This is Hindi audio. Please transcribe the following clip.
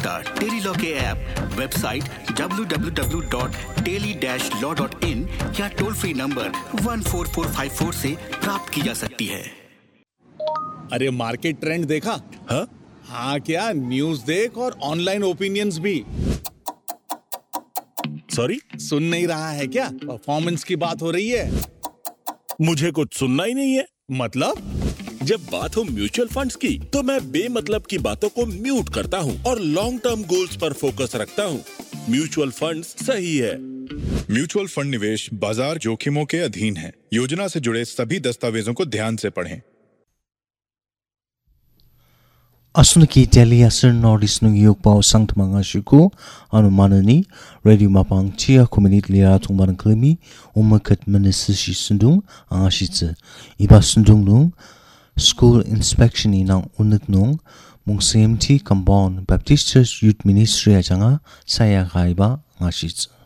पता टेली लॉ के ऐप, वेबसाइट www.teli-law.in या टोल फ्री नंबर 14454 से प्राप्त की जा सकती है। अरे मार्केट ट्रेंड देखा? हाँ क्या, न्यूज़ देख और ऑनलाइन ओपिनियंस भी। सॉरी, सुन नहीं रहा है क्या? परफॉर्मेंस की बात हो रही है। मुझे कुछ सुनना ही नहीं है। मतलब? जब बात हो म्यूचुअल फंड्स की तो मैं बेमतलब की बातों को म्यूट करता हूँ और लॉन्ग टर्म गोल्स पर फोकस रखता हूँ। म्यूचुअल फंड्स सही है। म्यूचुअल फंड निवेश बाजार जोखिमों के अधीन है। योजना से जुड़े सभी दस्तावेजों को ध्यान से पढ़ें। Asunki Delhi Asir Nordis Nung Yukpao Sankt Mangashiku Anumanani Radio Mapang Chia Community Lira Tungban Klimi Umakat Manisishi Sundung Angashitze Iba Sundung Nung School Inspection Inang Unik Nung Mung CMT Kambon Baptist Church Youth Ministry Ajanga Saya Gaiba Angashitze